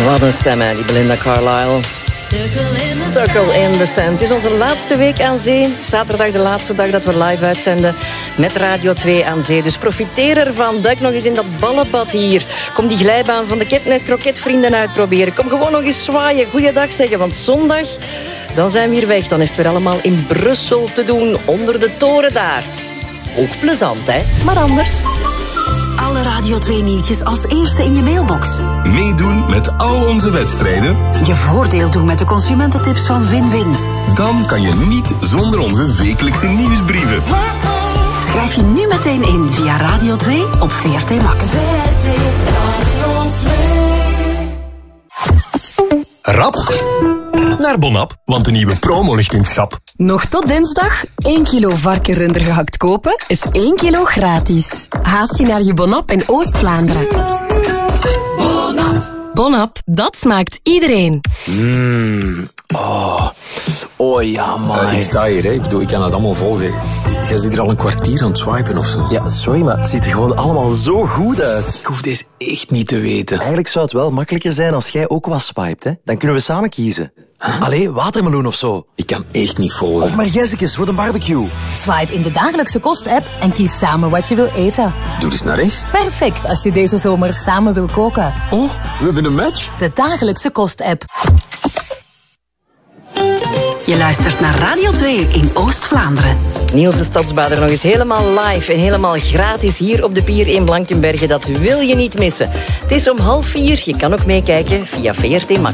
Wat een stem, hè, die Belinda Carlisle. Circle in the Sand. Het is onze laatste week aan zee. Zaterdag de laatste dag dat we live uitzenden met Radio 2 aan zee. Dus profiteer ervan. Duik nog eens in dat ballenbad hier. Kom die glijbaan van de Ketnet Kroketvrienden uitproberen. Kom gewoon nog eens zwaaien. Goeiedag zeggen, want zondag dan zijn we hier weg. Dan is het weer allemaal in Brussel te doen. Onder de toren daar. Ook plezant, hè? Maar anders. Alle Radio 2 nieuwtjes als eerste in je mailbox. Meedoen met al onze wedstrijden. Je voordeel doen met de consumententips van Win-Win. Dan kan je niet zonder onze wekelijkse nieuwsbrieven. Schrijf je nu meteen in via Radio 2 op VRT Max. Rap naar Bonap, want de nieuwe promo ligt in het schap. Nog tot dinsdag 1 kilo varkenrunder gehakt kopen is 1 kilo gratis. Haast je naar je Bonap in Oost-Vlaanderen. Bonap, dat smaakt iedereen. Oh ja, man. Ik sta hier, hè. Ik kan het allemaal volgen. Jij zit hier al een kwartier aan het swipen of zo. Ja, sorry, maar het ziet er gewoon allemaal zo goed uit. Ik hoef deze echt niet te weten. Eigenlijk zou het wel makkelijker zijn als jij ook wat swipet, hè. Dan kunnen we samen kiezen. Allee, watermeloen of zo. Ik kan echt niet volgen. Of margezekes voor de barbecue. Swipe in de dagelijkse kost-app en kies samen wat je wil eten. Doe eens naar rechts. Perfect als je deze zomer samen wil koken. Oh, we hebben een match. De dagelijkse kost-app. Je luistert naar Radio 2 in Oost-Vlaanderen. Niels de Stadsbader nog eens helemaal live en helemaal gratis hier op de pier in Blankenberge. Dat wil je niet missen. Het is om 3:30. Je kan ook meekijken via VRT Max.